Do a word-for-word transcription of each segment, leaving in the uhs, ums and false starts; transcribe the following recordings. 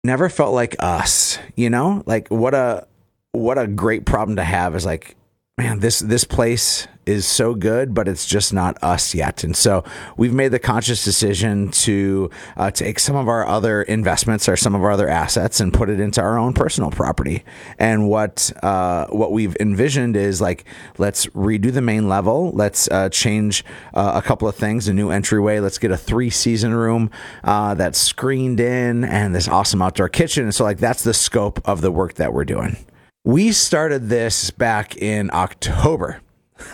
never felt like us, you know, like what a, what a great problem to have is like, man, this, this place is so good, but it's just not us yet. And so we've made the conscious decision to uh, take some of our other investments or some of our other assets and put it into our own personal property. And what uh, what we've envisioned is like, let's redo the main level. Let's uh, change uh, a couple of things, a new entryway. Let's get a three season room uh, that's screened in and this awesome outdoor kitchen. And so like, that's the scope of the work that we're doing. We started this back in October.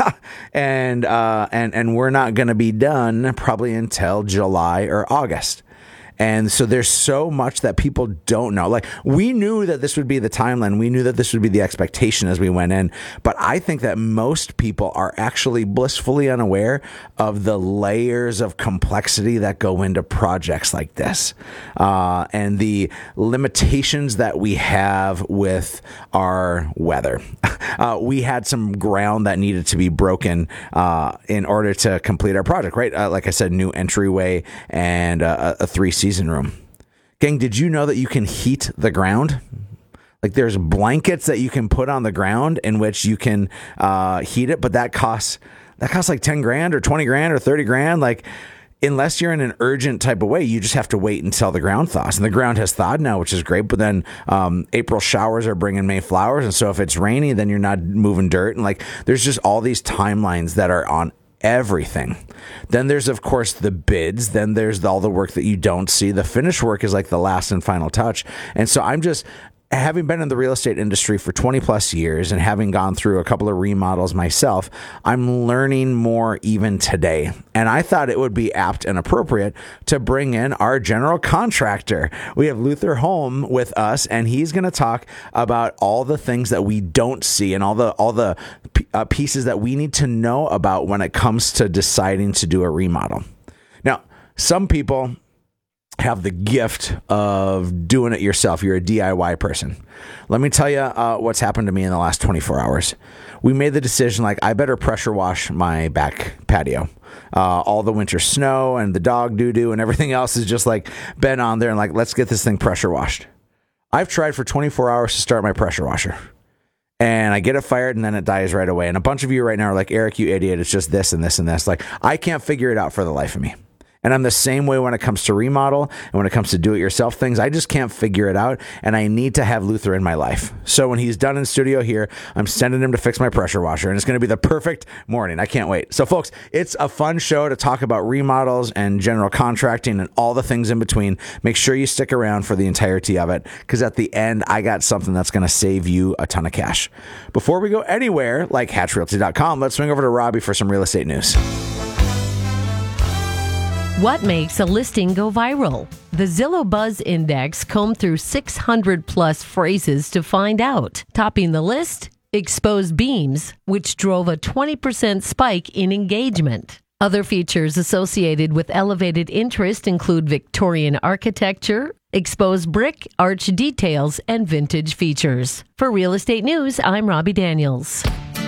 and uh, and and we're not going to be done probably until July or August. And so there's so much that people don't know. Like, we knew that this would be the timeline. We knew that this would be the expectation as we went in. But I think that most people are actually blissfully unaware of the layers of complexity that go into projects like this, uh, and the limitations that we have with our weather. Uh, we had some ground that needed to be broken uh, in order to complete our project, right? Uh, like I said, new entryway and uh, a three season room. Gang, did you know that you can heat the ground? Like, there's blankets that you can put on the ground in which you can uh, heat it, but that costs that costs like ten grand or twenty grand or thirty grand. Like, unless you're in an urgent type of way, you just have to wait until the ground thaws. And the ground has thawed now, which is great. But then um, April showers are bringing May flowers. And so if it's rainy, then you're not moving dirt. And like, there's just all these timelines that are on everything. Then there's, of course, the bids. Then there's all the work that you don't see. The finished work is like the last and final touch. And so I'm just... having been in the real estate industry for twenty plus years and having gone through a couple of remodels myself, I'm learning more even today. And I thought it would be apt and appropriate to bring in our general contractor. We have Luther Holm with us, and he's going to talk about all the things that we don't see and all the all the uh, pieces that we need to know about when it comes to deciding to do a remodel. Now, some people have the gift of doing it yourself. You're a D I Y person. Let me tell you uh, what's happened to me in the last twenty-four hours. We made the decision, like, I better pressure wash my back patio. Uh, all the winter snow and the dog doo-doo and everything else has just like been on there, and like, let's get this thing pressure washed. I've tried for twenty-four hours to start my pressure washer, and I get it fired and then it dies right away. And a bunch of you right now are like, Eric, you idiot. It's just this and this and this. Like, I can't figure it out for the life of me. And I'm the same way when it comes to remodel and when it comes to do-it-yourself things. I just can't figure it out, and I need to have Luther in my life. So when he's done in studio here, I'm sending him to fix my pressure washer, and it's going to be the perfect morning. I can't wait. So, folks, it's a fun show to talk about remodels and general contracting and all the things in between. Make sure you stick around for the entirety of it, because at the end, I got something that's going to save you a ton of cash. Before we go anywhere, like Hatch Realty dot com, let's swing over to Robbie for some real estate news. What makes a listing go viral? The Zillow Buzz Index combed through six hundred plus phrases to find out. Topping the list, exposed beams, which drove a twenty percent spike in engagement. Other features associated with elevated interest include Victorian architecture, exposed brick, arch details, and vintage features. For Real Estate News, I'm Robbie Daniels.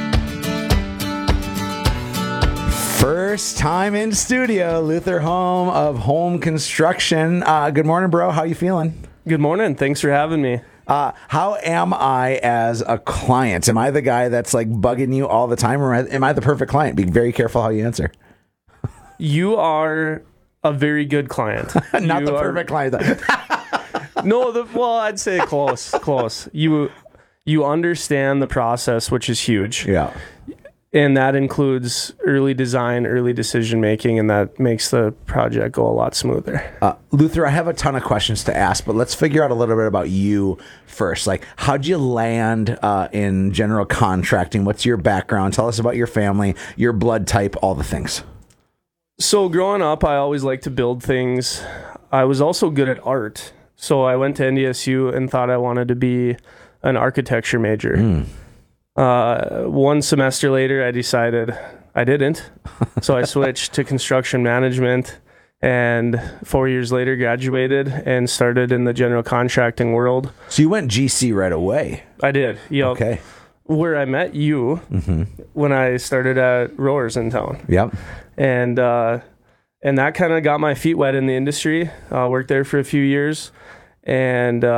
First time in studio, Luther Holm of Holm Construction. Uh, good morning, bro. How you feeling? Good morning. Thanks for having me. Uh, how am I as a client? Am I the guy that's like bugging you all the time, or am I the perfect client? Be very careful how you answer. You are a very good client. Not you the are... perfect client. no, the, well, I'd say close, close. You you understand the process, which is huge. Yeah. And that includes early design, early decision making, and that makes the project go a lot smoother. Uh, Luther, I have a ton of questions to ask, but let's figure out a little bit about you first. Like, how'd you land uh, in general contracting? What's your background? Tell us about your family, your blood type, all the things. So growing up, I always liked to build things. I was also good at art. So I went to N D S U and thought I wanted to be an architecture major. Mm. Uh, one semester later, I decided I didn't. So I switched to construction management, and four years later graduated and started in the general contracting world. So you went G C right away. I did. You know, okay. Where I met you mm-hmm. when I started at Rowers in town. Yep. And, uh, and that kind of got my feet wet in the industry. Uh, worked there for a few years. and uh,